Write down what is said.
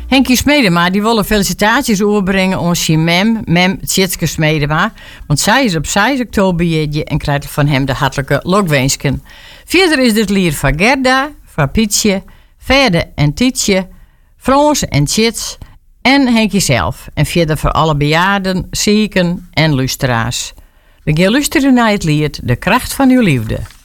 Henkie Smedema die willen felicitaties overbrengen aan zijn mem Tjitske Smedema. Want zij is op 6 oktober en krijgt van hem de hartelijke lokwensken. Verder is dit lied van Gerda, van Pietje, Verde en Tietje, Frans en Tjits en Henkie zelf. En verder voor alle bejaarden, zieken en luisteraars. We gaan luisteren naar het lied De kracht van uw liefde.